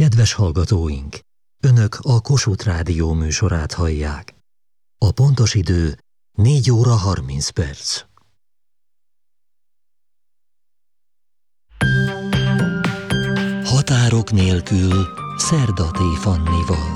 Kedves hallgatóink! Önök a Kossuth Rádió műsorát hallják. A pontos idő 4 óra 30 perc. Határok nélkül Szerdaté Fannival.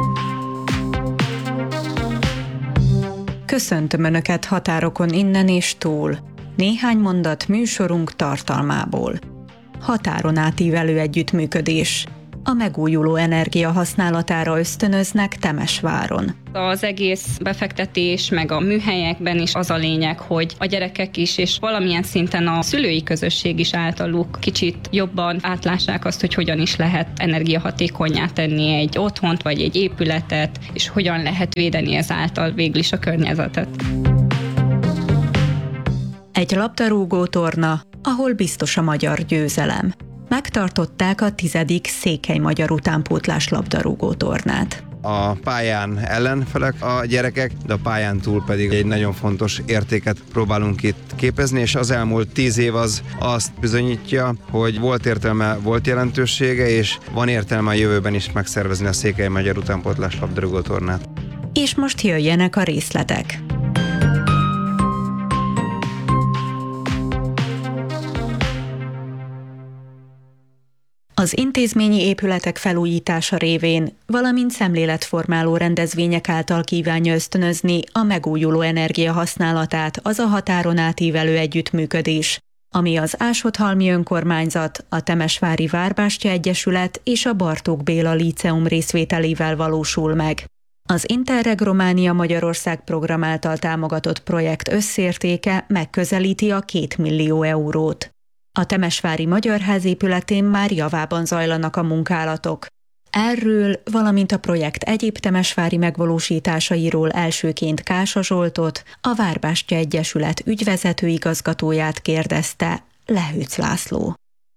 Köszöntöm Önöket határokon innen és túl. Néhány mondat műsorunk tartalmából. Határon átívelő együttműködés. A megújuló energia használatára ösztönöznek Temesváron. Az egész befektetés, meg a műhelyekben is az a lényeg, hogy a gyerekek is, és valamilyen szinten a szülői közösség is általuk kicsit jobban átlássák azt, hogy hogyan is lehet energiahatékonnyá tenni egy otthont, vagy egy épületet, és hogyan lehet védeni ezáltal végül is a környezetet. Egy labdarúgó torna, ahol biztos a magyar győzelem. Megtartották a 10. székely magyar utánpótlás labdarúgó tornát. A pályán ellenfelek a gyerekek, de a pályán túl pedig egy nagyon fontos értéket próbálunk itt képezni, és az elmúlt 10 év az azt bizonyítja, hogy volt értelme, volt jelentősége, és van értelme a jövőben is megszervezni a székely magyar utánpótlás labdarúgó tornát. És most jöjjenek a részletek. Az intézményi épületek felújítása révén, valamint szemléletformáló rendezvények által kívánja ösztönözni a megújuló energia használatát az a határon átívelő együttműködés, ami az Ásodhalmi Önkormányzat, a Temesvári Várbástya Egyesület és a Bartók Béla Líceum részvételével valósul meg. Az Interreg Románia Magyarország program által támogatott projekt összértéke megközelíti a 2 millió eurót. A Temesvári Magyarház épületén már javában zajlanak a munkálatok. Erről, valamint a projekt egyéb temesvári megvalósításairól elsőként Kása Zsoltot, a Várbástya Egyesület ügyvezető igazgatóját kérdezte Lehőc László.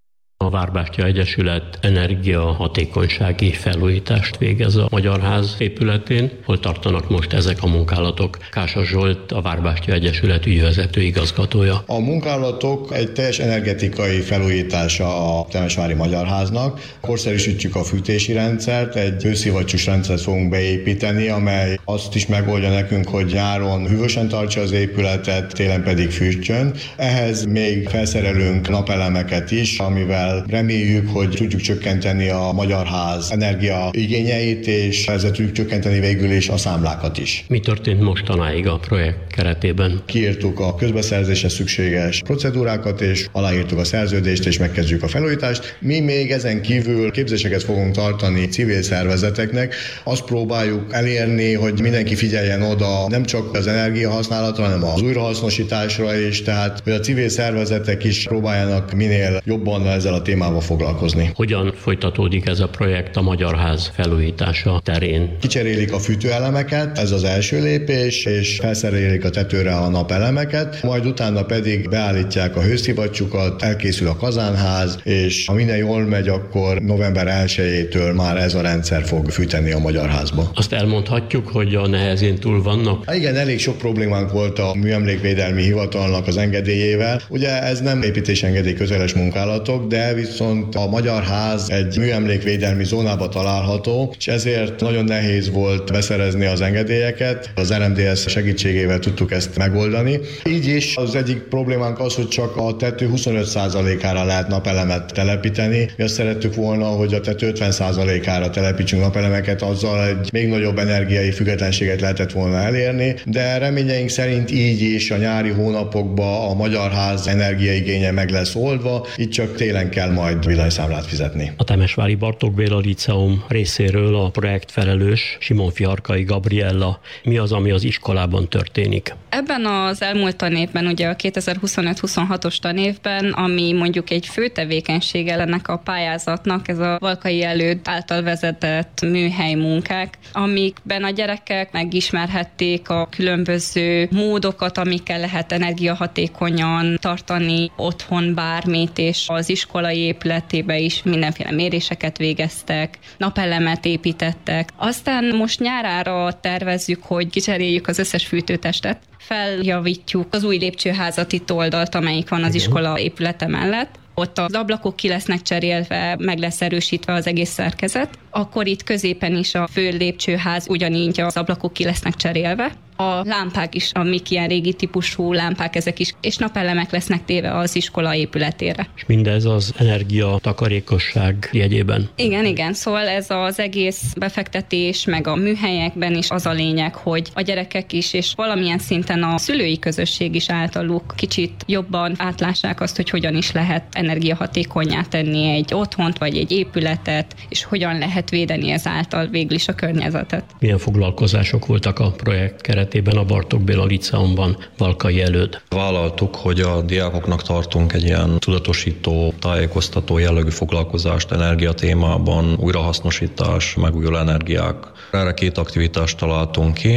A Várbástya Egyesület energiahatékonysági felújítást végez a Magyarház épületén. Hol tartanak most ezek a munkálatok? Kása Zsolt, a Várbástya Egyesület ügyvezető igazgatója. A munkálatok egy teljes energetikai felújítása a Temesvári Magyarháznak. Korszerűsítjük a fűtési rendszert, egy hőszivattyús rendszert fogunk beépíteni, amely azt is megoldja nekünk, hogy nyáron hűvösen tartsa az épületet, télen pedig fűtsön. Ehhez még felszerelünk napelemeket is, amivel reméljük, hogy tudjuk csökkenteni a Magyarház energiaigényeit, és ezzel tudjuk csökkenteni végül is a számlákat is. Mi történt mostanáig a projekt keretében? Kiírtuk a közbeszerzéshez szükséges procedúrákat, és aláírtuk a szerződést, és megkezdjük a felújítást. Mi még ezen kívül képzéseket fogunk tartani civil szervezeteknek. Azt próbáljuk elérni, hogy mindenki figyeljen oda nem csak az energiahasználatra, hanem az újrahasznosításra is, tehát hogy a civil szervezetek is próbáljanak minél jobban ezzel a témával foglalkozni. Hogyan folytatódik ez a projekt a Magyarház felújítása terén? Kicserélik a fűtőelemeket, ez az első lépés, és felszerelik a tetőre a napelemeket, majd utána pedig beállítják a hőszivattyúkat, elkészül a kazánház, és ha minden jól megy, akkor november 1-től már ez a rendszer fog fűteni a Magyarházba. Azt elmondhatjuk, hogy a nehezén túl vannak? Igen, elég sok problémánk volt a Műemlékvédelmi Hivatalnak az engedélyével. Ugye ez nem építésengedély köteles munkálatok, de viszont a Magyarház egy műemlékvédelmi zónába található, és ezért nagyon nehéz volt beszerezni az engedélyeket. Az RMDS segítségével tudtuk ezt megoldani. Így is az egyik problémánk az, hogy csak a tető 25%-ára lehet napelemet telepíteni. Mi azt szerettük volna, hogy a tető 50%-ára telepítsünk napelemeket, azzal egy még nagyobb energiai függetlenséget lehetett volna elérni, de reményeink szerint így is a nyári hónapokban a Magyarház energiaigénye meg lesz oldva, itt csak télen kell majd villanyszámlát fizetni. A Temesvári Bartók Béla Líceum részéről a projektfelelős Simon Fiarkai Gabriella. Mi az, ami az iskolában történik? Ebben az elmúlt tanévben, ugye a 2025-26-os tanévben, ami mondjuk egy fő tevékenysége ennek a pályázatnak, ez a Valkai Előd által vezetett műhely munkák, amikben a gyerekek megismerhették a különböző módokat, amikkel lehet energiahatékonyan tartani otthon bármit, és az iskolai épületébe is mindenféle méréseket végeztek, napelemet építettek. Aztán most nyárára tervezzük, hogy kicseréljük az összes fűtőtestet, feljavítjuk az új lépcsőházat itt oldalt, amelyik van az iskola épülete mellett, ott az ablakok ki lesznek cserélve, meg lesz erősítve az egész szerkezet. Akkor itt középen is a fő lépcsőház ugyanígy az ablakok ki lesznek cserélve. A lámpák is, amik ilyen régi típusú lámpák, ezek is, és napelemek lesznek téve az iskola épületére. És mindez az energia takarékosság jegyében. Igen, szóval ez az egész befektetés, meg a műhelyekben is az a lényeg, hogy a gyerekek is, és valamilyen szinten a szülői közösség is általuk kicsit jobban átlássák azt, hogy hogyan is lehet energiahatékonnyá tenni egy otthont, vagy egy épületet, és hogyan lehet védeni ezáltal végül is a környezetet. Milyen foglalkozások voltak a projekt keretében a Bartók Béla Liceumban Valkai előtt? Vállaltuk, hogy a diákoknak tartunk egy ilyen tudatosító, tájékoztató jellegű foglalkozást energiatémában, újrahasznosítás, megújuló energiák. Erre 2 aktivitást találtunk ki.